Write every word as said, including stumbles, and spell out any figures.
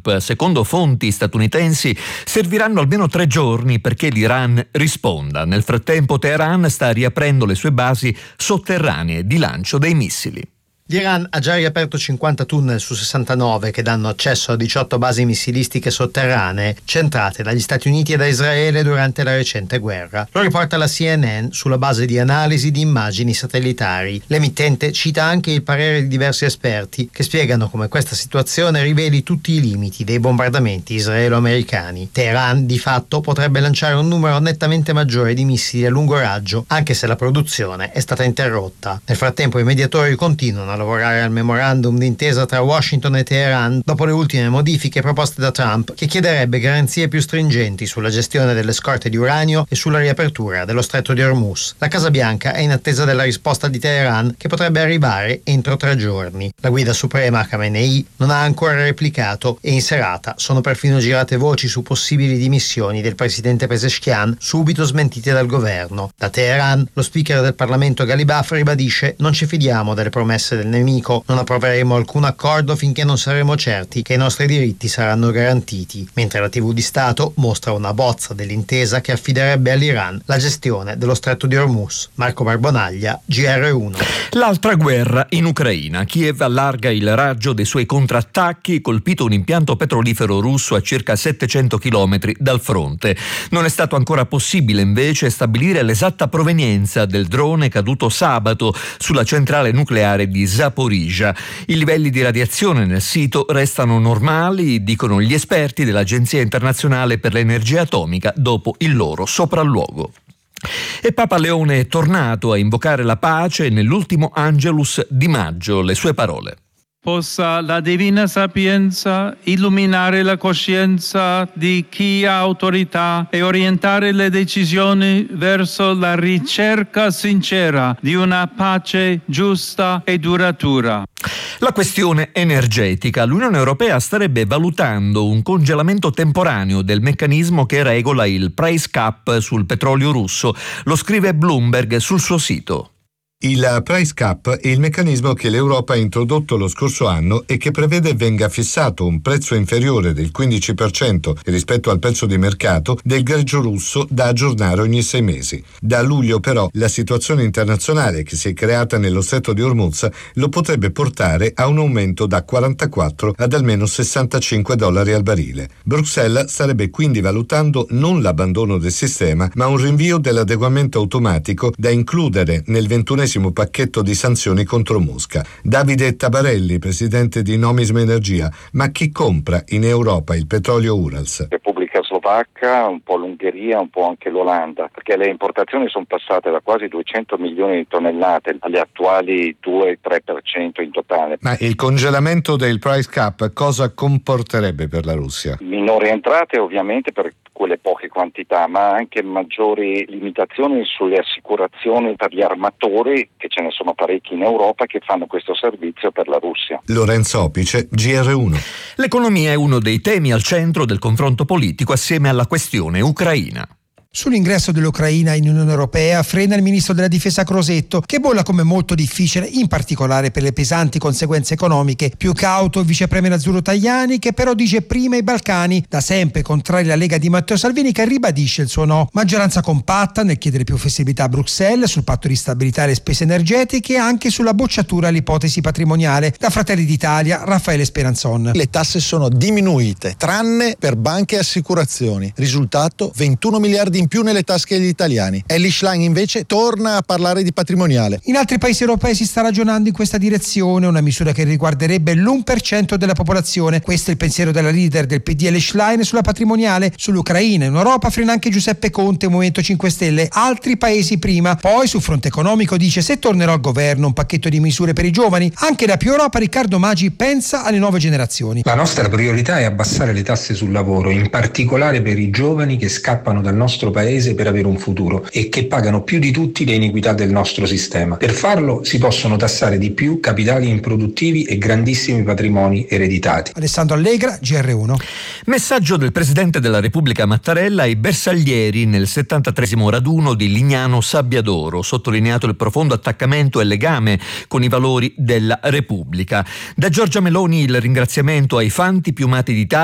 Trump. Secondo fonti statunitensi serviranno almeno tre giorni perché l'Iran risponda. Nel frattempo Teheran sta riaprendo le sue basi sotterranee di lancio dei missili. L'Iran ha già riaperto cinquanta tunnel su sessantanove che danno accesso a diciotto basi missilistiche sotterranee centrate dagli Stati Uniti e da Israele durante la recente guerra. Lo riporta la C N N sulla base di analisi di immagini satellitari. L'emittente cita anche il parere di diversi esperti che spiegano come questa situazione riveli tutti i limiti dei bombardamenti israelo-americani. Teheran di fatto potrebbe lanciare un numero nettamente maggiore di missili a lungo raggio, anche se la produzione è stata interrotta. Nel frattempo i mediatori continuano a lavorare al memorandum d'intesa tra Washington e Teheran dopo le ultime modifiche proposte da Trump, che chiederebbe garanzie più stringenti sulla gestione delle scorte di uranio e sulla riapertura dello stretto di Hormuz. La Casa Bianca è in attesa della risposta di Teheran, che potrebbe arrivare entro tre giorni. La guida suprema Khamenei non ha ancora replicato e in serata sono perfino girate voci su possibili dimissioni del presidente Pezeshkian, subito smentite dal governo. Da Teheran lo speaker del Parlamento Ghalibaf ribadisce: non ci fidiamo delle promesse del nemico, non approveremo alcun accordo finché non saremo certi che i nostri diritti saranno garantiti, mentre la tivù di Stato mostra una bozza dell'intesa che affiderebbe all'Iran la gestione dello stretto di Hormuz. Marco Barbonaglia, G R uno. L'altra guerra in Ucraina. Kiev allarga il raggio dei suoi contrattacchi, colpito un impianto petrolifero russo a circa settecento chilometri dal fronte. Non è stato ancora possibile invece stabilire l'esatta provenienza del drone caduto sabato sulla centrale nucleare di Zaporizhzhia. I livelli di radiazione nel sito restano normali, dicono gli esperti dell'Agenzia internazionale per l'energia atomica dopo il loro sopralluogo. E Papa Leone è tornato a invocare la pace nell'ultimo Angelus di maggio. Le sue parole: possa la divina sapienza illuminare la coscienza di chi ha autorità e orientare le decisioni verso la ricerca sincera di una pace giusta e duratura. La questione energetica. L'Unione Europea starebbe valutando un congelamento temporaneo del meccanismo che regola il price cap sul petrolio russo. Lo scrive Bloomberg sul suo sito. Il price cap è il meccanismo che l'Europa ha introdotto lo scorso anno e che prevede venga fissato un prezzo inferiore del quindici per cento rispetto al prezzo di mercato del greggio russo da aggiornare ogni sei mesi. Da luglio però la situazione internazionale che si è creata nello stretto di Hormuz lo potrebbe portare a un aumento da quarantaquattro ad almeno sessantacinque dollari al barile. Bruxelles starebbe quindi valutando non l'abbandono del sistema, ma un rinvio dell'adeguamento automatico da includere nel ventunesimo pacchetto di sanzioni contro Mosca. Davide Tabarelli, presidente di Nomisma Energia: ma chi compra in Europa il petrolio Urals? Repubblica Slovacca, un po' l'Ungheria, un po' anche l'Olanda, perché le importazioni sono passate da quasi duecento milioni di tonnellate alle attuali due tre per cento in totale. Ma il congelamento del price cap cosa comporterebbe per la Russia? Minori entrate ovviamente per quelle poche quantità, ma anche maggiori limitazioni sulle assicurazioni per gli armatori, che ce ne sono parecchi in Europa che fanno questo servizio per la Russia. Lorenzo Opice, G R uno. L'economia è uno dei temi al centro del confronto politico assieme alla questione ucraina. Sull'ingresso dell'Ucraina in Unione Europea frena il ministro della Difesa Crosetto, che bolla come molto difficile, in particolare per le pesanti conseguenze economiche. Più cauto il vice premier azzurro Tajani, che però dice prima i Balcani, da sempre contraria alla Lega di Matteo Salvini, che ribadisce il suo no. Maggioranza compatta nel chiedere più flessibilità a Bruxelles sul patto di stabilità e le spese energetiche e anche sulla bocciatura all'ipotesi patrimoniale. Da Fratelli d'Italia, Raffaele Speranzon. Le tasse sono diminuite, tranne per banche e assicurazioni. Risultato: ventuno miliardi in più nelle tasche degli italiani. Elly Schlein invece torna a parlare di patrimoniale. In altri paesi europei si sta ragionando in questa direzione, una misura che riguarderebbe l'uno per cento della popolazione. Questo è il pensiero della leader del P D Elly Schlein sulla patrimoniale. Sull'Ucraina in Europa frena anche Giuseppe Conte, Movimento cinque Stelle. Altri paesi prima. Poi sul fronte economico dice: se tornerò al governo un pacchetto di misure per i giovani. Anche da Più Europa Riccardo Maggi pensa alle nuove generazioni. La nostra priorità è abbassare le tasse sul lavoro, in particolare per i giovani che scappano dal nostro paese per avere un futuro e che pagano più di tutti le iniquità del nostro sistema. Per farlo si possono tassare di più capitali improduttivi e grandissimi patrimoni ereditati. Alessandro Allegra, G R uno. Messaggio del Presidente della Repubblica Mattarella ai bersaglieri nel settantatreesimo raduno di Lignano Sabbiadoro, sottolineato il profondo attaccamento e legame con i valori della Repubblica. Da Giorgia Meloni il ringraziamento ai fanti piumati d'Italia